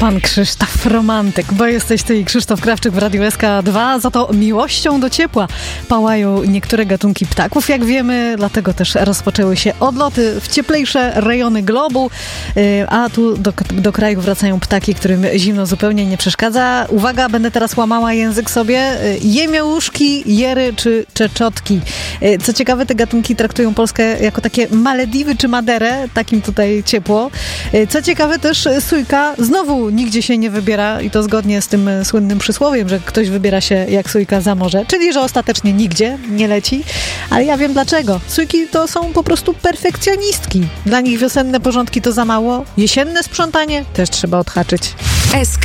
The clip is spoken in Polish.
Pan Krzysztof romantyk, bo jesteś ty i Krzysztof Krawczyk w Radiu SK2, za to miłością do ciepła pałają niektóre gatunki ptaków, jak wiemy, dlatego też rozpoczęły się odloty w cieplejsze rejony globu, a tu do kraju wracają ptaki, którym zimno zupełnie nie przeszkadza. Uwaga, będę teraz łamała język sobie. Jemiołuszki, jery czy czeczotki. Co ciekawe, te gatunki traktują Polskę jako takie Malediwy czy Maderę, takim tutaj ciepło. Co ciekawe, też sójka znowu nigdzie się nie wybiera i to zgodnie z tym słynnym przysłowiem, że ktoś wybiera się jak sójka za morze, czyli że ostatecznie nigdzie nie leci, ale ja wiem dlaczego. Sójki to są po prostu perfekcjonistki. Dla nich wiosenne porządki to za mało, jesienne sprzątanie też trzeba odhaczyć. SK